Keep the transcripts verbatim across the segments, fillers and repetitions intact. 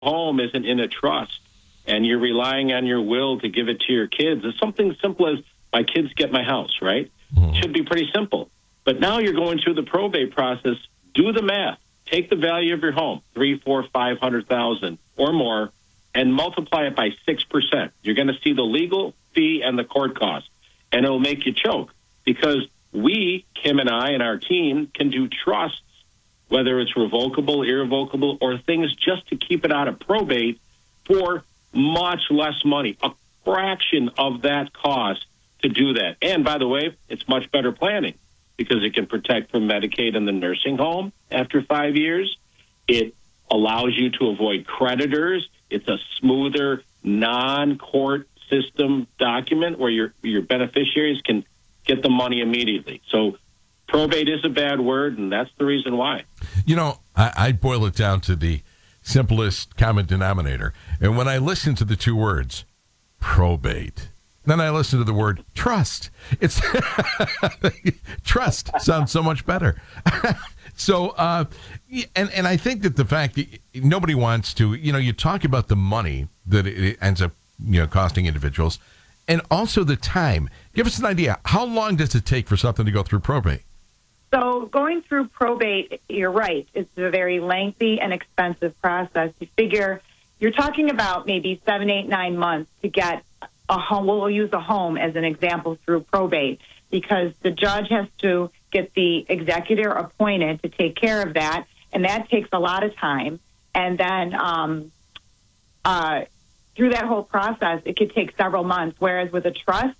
home isn't in a trust and you're relying on your will to give it to your kids, it's something simple as my kids get my house, right? Mm-hmm. Should be pretty simple. But now you're going through the probate process. Do the math. Take the value of your home, three, four, five hundred thousand or more, and multiply it by six percent. You're going to see the legal fee and the court cost, and it'll make you choke because we, Kim and I and our team, can do trusts, whether it's revocable, irrevocable, or things just to keep it out of probate for much less money, a fraction of that cost to do that. And by the way, it's much better planning because it can protect from Medicaid in the nursing home after five years. It allows you to avoid creditors. It's a smoother, non-court system document where your your beneficiaries can get the money immediately. So probate is a bad word, and that's the reason why. You know, I, I boil it down to the simplest common denominator. And when I listen to the two words, probate, then I listen to the word trust. It's trust sounds so much better. so, uh, and, and I think that the fact that nobody wants to, you know, you talk about the money that it ends up, you know, costing individuals and also the time. Give us an idea. How long does it take for something to go through probate? So going through probate, you're right. It's a very lengthy and expensive process. You figure you're talking about maybe seven, eight, nine months to get a home. We'll use a home as an example through probate because the judge has to get the executor appointed to take care of that, and that takes a lot of time. And then um, uh, through that whole process, it could take several months, whereas with a trust,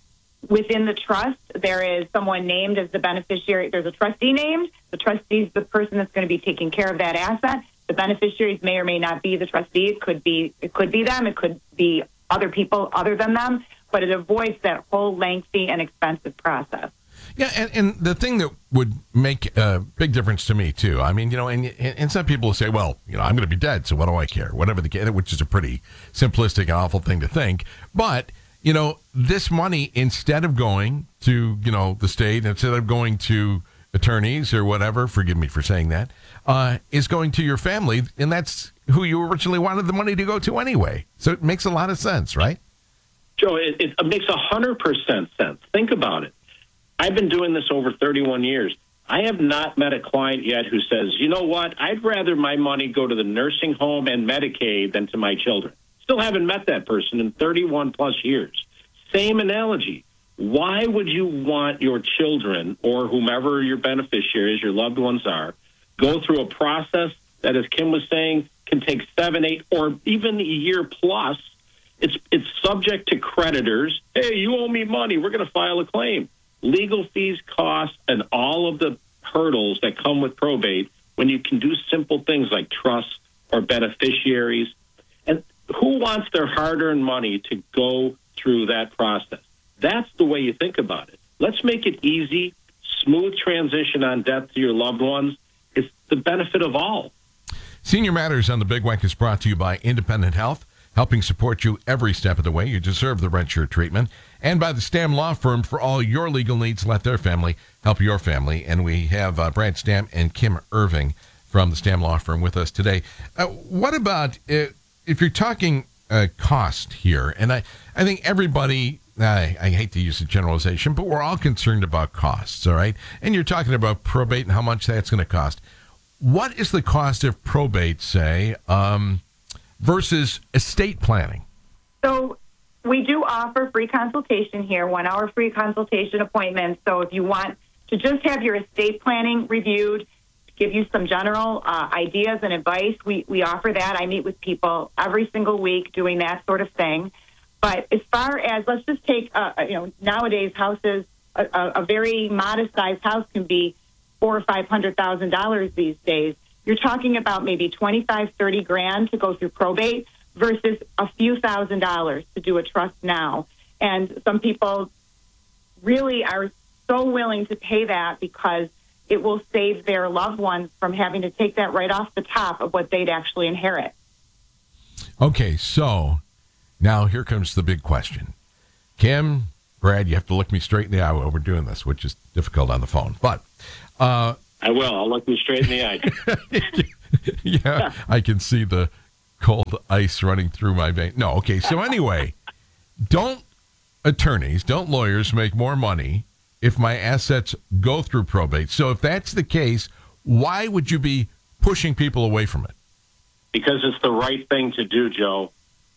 within the trust, there is someone named as the beneficiary. There's a trustee named. The trustee is the person that's going to be taking care of that asset. The beneficiaries may or may not be the trustee. It could be, it could be them. It could be other people other than them. But it avoids that whole lengthy and expensive process. Yeah, and, and the thing that would make a big difference to me, too, I mean, you know, and, and some people say, well, you know, I'm going to be dead, so what do I care? Whatever the case, which is a pretty simplistic and awful thing to think. But you know, this money, instead of going to, you know, the state, instead of going to attorneys or whatever, forgive me for saying that, uh, is going to your family, and that's who you originally wanted the money to go to anyway. So it makes a lot of sense, right? Joe, it, it makes one hundred percent sense. Think about it. I've been doing this over thirty-one years. I have not met a client yet who says, you know what, I'd rather my money go to the nursing home and Medicaid than to my children. Still haven't met that person in thirty-one plus years. Same analogy. Why would you want your children or whomever your beneficiaries, your loved ones are, go through a process that, as Kim was saying, can take seven, eight, or even a year plus? It's it's subject to creditors. Hey, you owe me money. We're going to file a claim. Legal fees, costs, and all of the hurdles that come with probate when you can do simple things like trust or beneficiaries. And who wants their hard-earned money to go through that process? That's the way you think about it. Let's make it easy, smooth transition on death to your loved ones. It's the benefit of all. Senior Matters on the Big Weck is brought to you by Independent Health, helping support you every step of the way. You deserve the Red Shirt treatment. And by the Stam Law Firm for all your legal needs. Let their family help your family. And we have uh, Brad Stam and Kim Irving from the Stam Law Firm with us today. Uh, what about... Uh, If you're talking uh, cost here, and I, I think everybody, I, I hate to use a generalization, but we're all concerned about costs, all right? And you're talking about probate and how much that's going to cost. What is the cost of probate, say, um, versus estate planning? So we do offer free consultation here, one-hour free consultation appointments. So if you want to just have your estate planning reviewed, give you some general uh, ideas and advice, we, we offer that. I meet with people every single week doing that sort of thing. But as far as, let's just take, uh, you know, nowadays houses, a, a, a very modest-sized house can be four or five hundred thousand dollars these days. You're talking about maybe twenty-five, thirty grand to go through probate versus a few thousand dollars to do a trust now. And some people really are so willing to pay that because it will save their loved ones from having to take that right off the top of what they'd actually inherit. Okay, so now here comes the big question. Kim, Brad, you have to look me straight in the eye while we're doing this, which is difficult on the phone. But uh, I will. I'll look you straight in the eye. yeah, I can see the cold ice running through my vein. No, okay. So anyway, don't attorneys, don't lawyers make more money if my assets go through probate? So if that's the case, why would you be pushing people away from it? Because it's the right thing to do, Joe.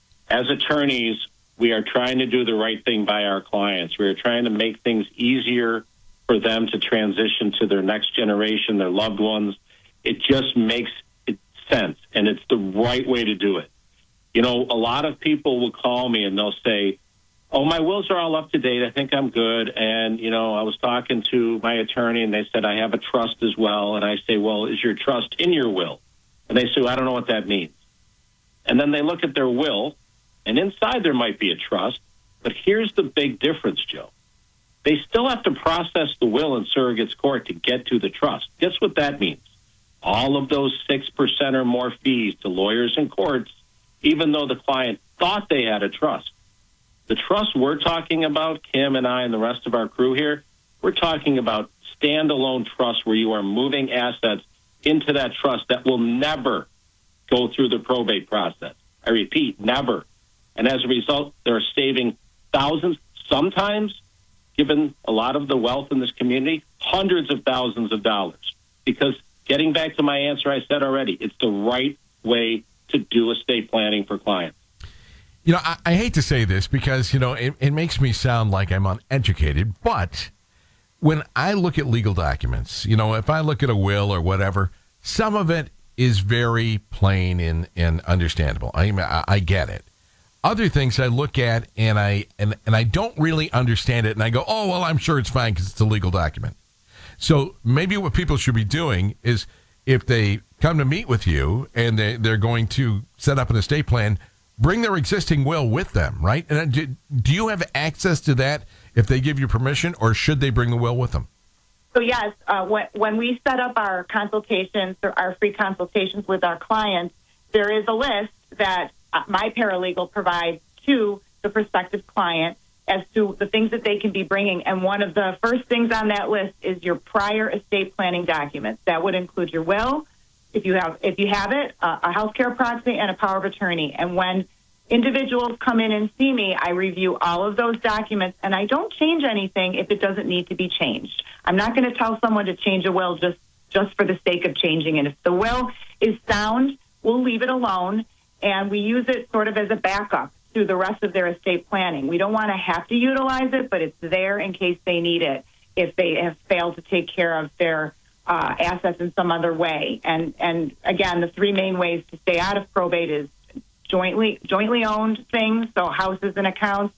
As attorneys, we are trying to do the right thing by our clients. We are trying to make things easier for them to transition to their next generation, their loved ones. It just makes it sense, and it's the right way to do it. You know, a lot of people will call me and they'll say, oh, my wills are all up to date. I think I'm good. And, you know, I was talking to my attorney and they said, I have a trust as well. And I say, well, is your trust in your will? And they say, well, I don't know what that means. And then they look at their will, and inside there might be a trust. But here's the big difference, Joe. They still have to process the will in surrogate's court to get to the trust. Guess what that means? All of those six percent or more fees to lawyers and courts, even though the client thought they had a trust. The trust we're talking about, Kim and I and the rest of our crew here, we're talking about standalone trusts where you are moving assets into that trust that will never go through the probate process. I repeat, never. And as a result, they're saving thousands, sometimes, given a lot of the wealth in this community, hundreds of thousands of dollars. Because getting back to my answer I said already, it's the right way to do estate planning for clients. You know, I, I hate to say this because, you know, it, it makes me sound like I'm uneducated, but when I look at legal documents, you know, if I look at a will or whatever, some of it is very plain and, and understandable. I, I, I get it. Other things I look at and I and, and I don't really understand it, and I go, oh, well, I'm sure it's fine because it's a legal document. So maybe what people should be doing is if they come to meet with you and they, they're going to set up an estate plan, bring their existing will with them, right? And do, do you have access to that if they give you permission, or should they bring the will with them? So, yes, uh, when, when we set up our consultations, or our free consultations with our clients, there is a list that my paralegal provides to the prospective client as to the things that they can be bringing. And one of the first things on that list is your prior estate planning documents. That would include your will, if you have if you have it, uh, a healthcare proxy, and a power of attorney. And when individuals come in and see me, I review all of those documents, and I don't change anything if it doesn't need to be changed. I'm not going to tell someone to change a will just, just for the sake of changing it. If the will is sound, we'll leave it alone, and we use it sort of as a backup to the rest of their estate planning. We don't want to have to utilize it, but it's there in case they need it if they have failed to take care of their uh, assets in some other way. And, and again, the three main ways to stay out of probate is jointly jointly owned things, so houses and accounts,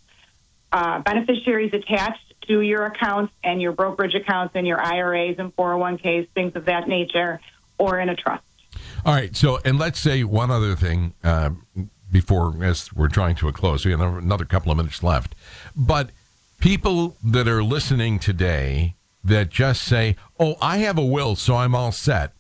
uh, beneficiaries attached to your accounts and your brokerage accounts and your I R As and four oh one Ks, things of that nature, or in a trust. All right. So, and let's say one other thing uh, before, as we're trying to a close, we have another couple of minutes left. But people that are listening today that just say, oh, I have a will, so I'm all set,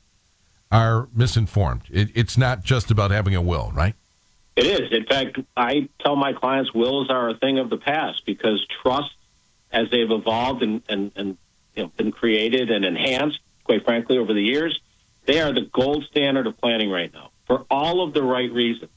are misinformed. It, it's not just about having a will, right? It is. In fact, I tell my clients wills are a thing of the past because trusts, as they've evolved and, and, and you know, been created and enhanced, quite frankly, over the years, they are the gold standard of planning right now for all of the right reasons.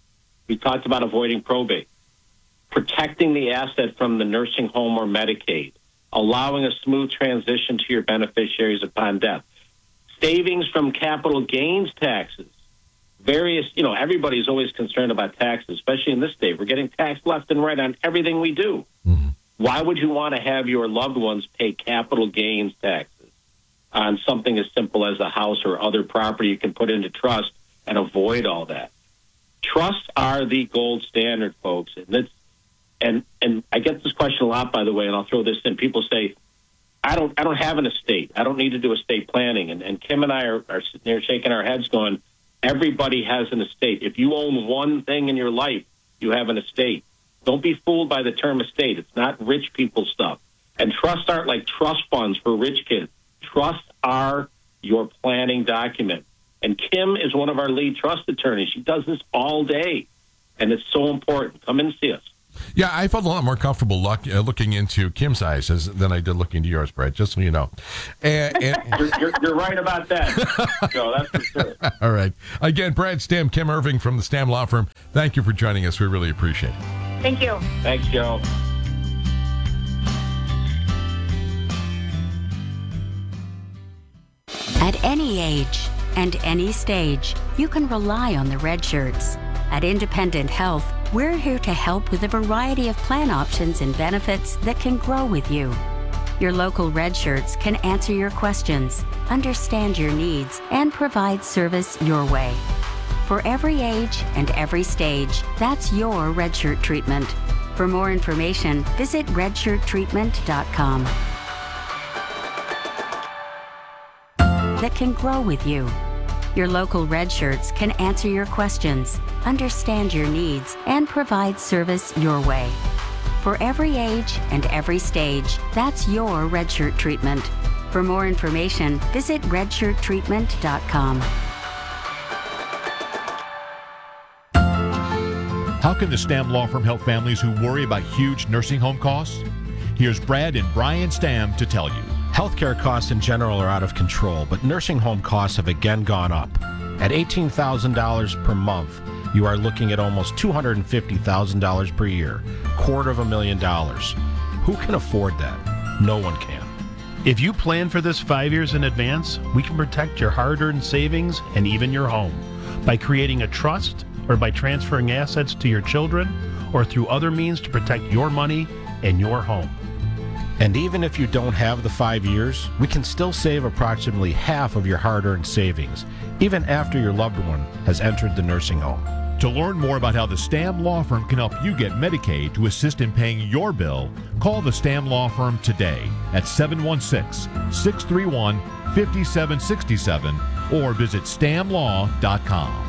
We talked about avoiding probate, protecting the asset from the nursing home or Medicaid, allowing a smooth transition to your beneficiaries upon death, savings from capital gains taxes. Various, you know, everybody's always concerned about taxes, especially in this state. We're getting taxed left and right on everything we do. Mm-hmm. Why would you want to have your loved ones pay capital gains taxes on something as simple as a house or other property you can put into trust and avoid all that? Trusts are the gold standard, folks. And it's, and and I get this question a lot, by the way, and I'll throw this in. People say, I don't I don't have an estate. I don't need to do estate planning. And, and Kim and I are, are sitting there shaking our heads going, everybody has an estate. If you own one thing in your life, you have an estate. Don't be fooled by the term estate. It's not rich people stuff. And trusts aren't like trust funds for rich kids. Trusts are your planning document. And Kim is one of our lead trust attorneys. She does this all day, and it's so important. Come and see us. Yeah, I felt a lot more comfortable look, uh, looking into Kim's eyes as, than I did looking into yours, Brad, just so you know. And, and You're, you're, you're right about that, Joe. That's for sure. all right. Again, Brad Stam, Kim Irving from the Stam Law Firm, thank you for joining us. We really appreciate it. Thank you. Thanks, Joe. At any age and any stage, you can rely on the Red Shirts. At Independent Health, we're here to help with a variety of plan options and benefits that can grow with you. Your local Red Shirts can answer your questions, understand your needs, and provide service your way. For every age and every stage, that's your Red Shirt treatment. For more information, visit red shirt treatment dot com. That can grow with you. Your local Red Shirts can answer your questions, understand your needs, and provide service your way. For every age and every stage, that's your Red Shirt treatment. For more information, visit red shirt treatment dot com. How can the Stam Law Firm help families who worry about huge nursing home costs? Here's Brad and Brian Stam to tell you. Healthcare costs in general are out of control, but nursing home costs have again gone up. At eighteen thousand dollars per month, you are looking at almost two hundred fifty thousand dollars per year, quarter of a million dollars. Who can afford that? No one can. If you plan for this five years in advance, we can protect your hard-earned savings and even your home by creating a trust or by transferring assets to your children or through other means to protect your money and your home. And even if you don't have the five years, we can still save approximately half of your hard-earned savings, even after your loved one has entered the nursing home. To learn more about how the Stam Law Firm can help you get Medicaid to assist in paying your bill, call the Stam Law Firm today at seven one six, six three one, five seven six seven or visit stam law dot com.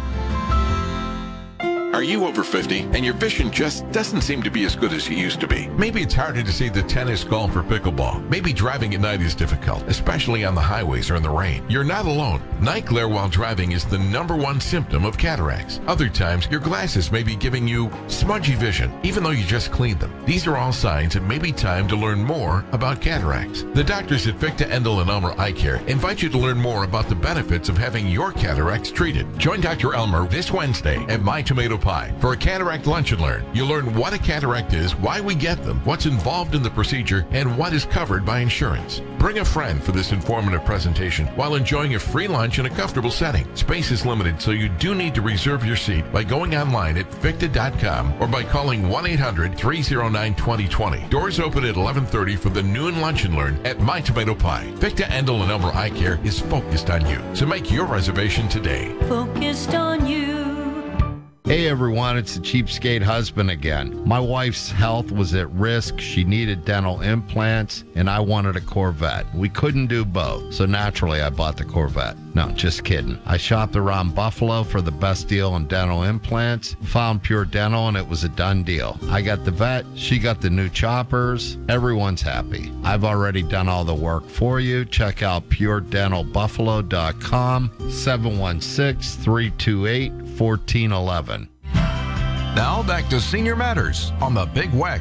Are you over fifty and your vision just doesn't seem to be as good as it used to be? Maybe it's harder to see the tennis, golf, or pickleball. Maybe driving at night is difficult, especially on the highways or in the rain. You're not alone. Night glare while driving is the number one symptom of cataracts. Other times, your glasses may be giving you smudgy vision, even though you just cleaned them. These are all signs it may be time to learn more about cataracts. The doctors at Victa Endel and Elmer Eye Care invite you to learn more about the benefits of having your cataracts treated. Join Doctor Elmer this Wednesday at My Tomato Pie for a cataract lunch and learn. You'll learn what a cataract is, why we get them, what's involved in the procedure, and what is covered by insurance. Bring a friend for this informative presentation while enjoying a free lunch in a comfortable setting. Space is limited, so you do need to reserve your seat by going online at victa dot com or by calling one eight hundred, three oh nine, two oh two oh. Doors open at eleven thirty for the noon lunch and learn at My Tomato Pie. Victa Endel and Elmer Eye Care is focused on you, so make your reservation today. Focused on you. Hey everyone, it's the cheapskate husband again. My wife's health was at risk. She needed dental implants, and I wanted a Corvette. We couldn't do both, so naturally I bought the Corvette. No, just kidding. I shopped around Buffalo for the best deal on dental implants, found Pure Dental, and it was a done deal. I got the vet, she got the new choppers. Everyone's happy. I've already done all the work for you. Check out pure dental buffalo dot com, seven one six, three two eight, one four one one. Now back to Senior Matters on the Big Weck.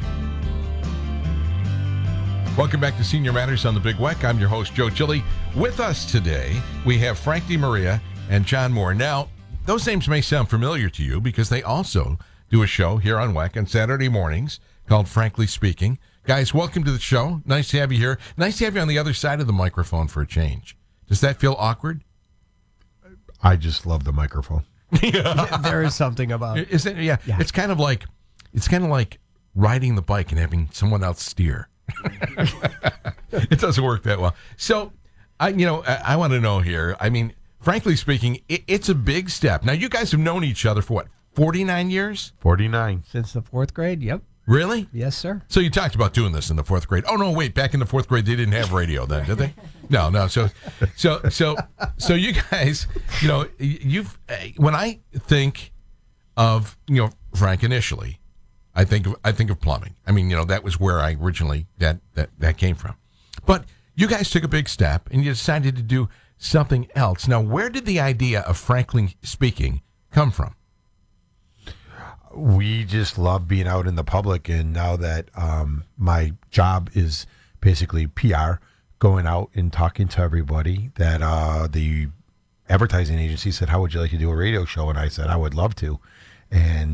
Welcome back to Senior Matters on the Big Weck. I'm your host, Joe Chili. With us today, we have Frank DeMaria and John Moore. Now, those names may sound familiar to you because they also do a show here on Weck on Saturday mornings called Frankly Speaking. Guys, welcome to the show. Nice to have you here. Nice to have you on the other side of the microphone for a change. Does that feel awkward? I just love the microphone. Yeah. There is something about it. Is it? Yeah. Yeah. It's kind of like it's kind of like riding the bike and having someone else steer. It doesn't work that well. So, I you know I, I want to know here. I mean, frankly speaking, it, it's a big step. Now, you guys have known each other for what, forty-nine years? forty-nine. Since the fourth grade, yep. Really? Yes, sir. So you talked about doing this in the fourth grade. Oh no, wait, back in the fourth grade they didn't have radio then, did they? No, no. So, so, so, so you guys, you know, you've when I think of you know Frank initially, I think of I think of plumbing. I mean, you know, that was where I originally that that that came from. But you guys took a big step and you decided to do something else. Now, where did the idea of Frankly Speaking come from? we just love being out in the public. And now that um, my job is basically P R, going out and talking to everybody, that uh, the advertising agency said, how would you like to do a radio show? And I said, I would love to. And